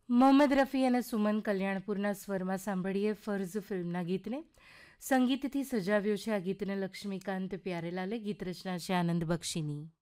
મોહમ્મદ રફી અને સુમન કલ્યાણપુરના સ્વરમાં સાંભળીએ ફર્ઝ ફિલ્મના ગીતને. સંગીતથી સજાવ્યો છે આ ગીતને લક્ષ્મીકાંત પ્યારેલાલે. ગીત રચના છે આનંદ બક્ષીની.